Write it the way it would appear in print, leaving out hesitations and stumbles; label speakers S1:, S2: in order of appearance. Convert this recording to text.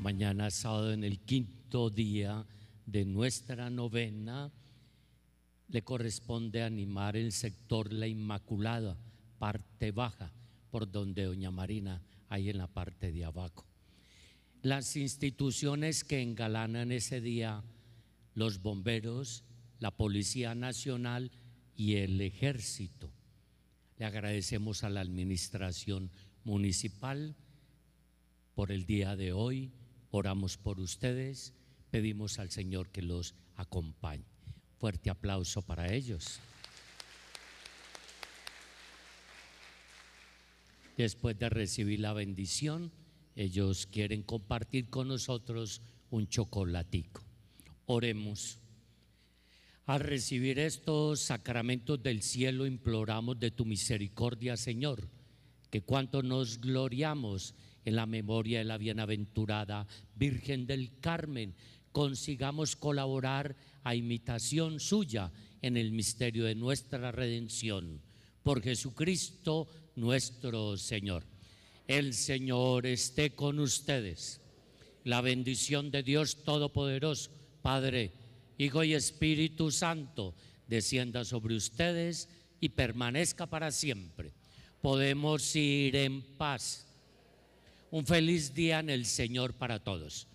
S1: Mañana sábado, en el quinto día de nuestra novena, le corresponde animar el sector La Inmaculada, parte baja, por donde doña Marina, ahí en la parte de abajo. Las instituciones que engalanan ese día: los bomberos, la Policía Nacional y el Ejército. Le agradecemos a la administración municipal por el día de hoy. Oramos por ustedes, pedimos al Señor que los acompañe. Fuerte aplauso para ellos. Después de recibir la bendición, ellos quieren compartir con nosotros un chocolatico. Oremos. Al recibir estos sacramentos del cielo, imploramos de tu misericordia, Señor, que cuanto nos gloriamos en la memoria de la bienaventurada Virgen del Carmen, consigamos colaborar a imitación suya en el misterio de nuestra redención. Por Jesucristo nuestro Señor. El Señor esté con ustedes. La bendición de Dios Todopoderoso, Padre, Hijo y Espíritu Santo, descienda sobre ustedes y permanezca para siempre. Podemos ir en paz. Un feliz día en el Señor para todos.